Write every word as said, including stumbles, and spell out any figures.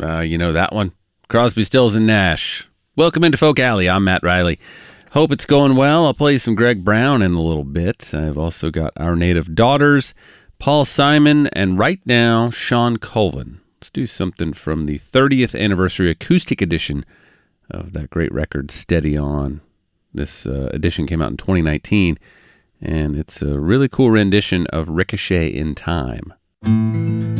Uh, you know that one. Crosby, Stills, and Nash. Welcome into Folk Alley. I'm Matt Riley. Hope it's going well. I'll play some Greg Brown in a little bit. I've also got Our Native Daughters, Paul Simon, and right now, Shawn Colvin. Let's do something from the thirtieth anniversary acoustic edition of that great record, Steady On. This uh, edition came out in twenty nineteen, and it's a really cool rendition of Ricochet in Time.